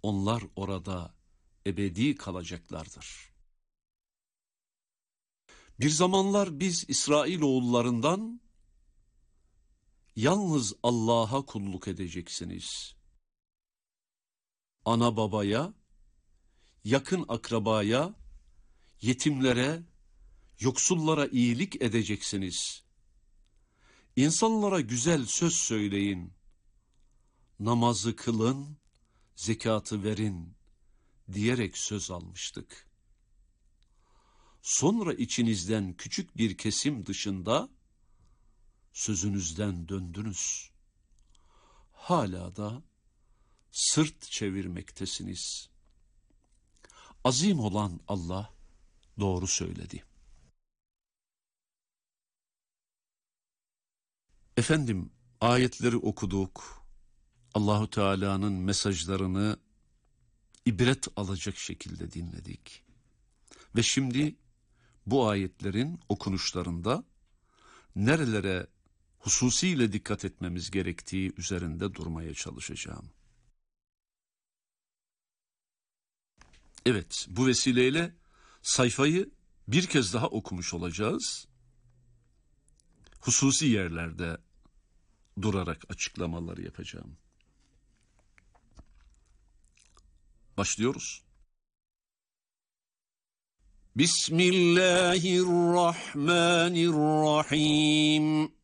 onlar orada ebedi kalacaklardır. Bir zamanlar biz İsrailoğullarından yalnız Allah'a kulluk edeceksiniz. Ana babaya, yakın akrabaya, yetimlere, yoksullara iyilik edeceksiniz. İnsanlara güzel söz söyleyin. Namazı kılın, zekatı verin diyerek söz almıştık. Sonra içinizden küçük bir kesim dışında sözünüzden döndünüz. Hala da sırt çevirmektesiniz. Azim olan Allah doğru söyledi. Efendim, ayetleri okuduk. Allahu Teala'nın mesajlarını ibret alacak şekilde dinledik. Ve şimdi bu ayetlerin okunuşlarında nerelere hususiyle dikkat etmemiz gerektiği üzerinde durmaya çalışacağım. Evet, bu vesileyle sayfayı bir kez daha okumuş olacağız. Hususi yerlerde durarak açıklamalar yapacağım. Başlıyoruz. Bismillahirrahmanirrahim.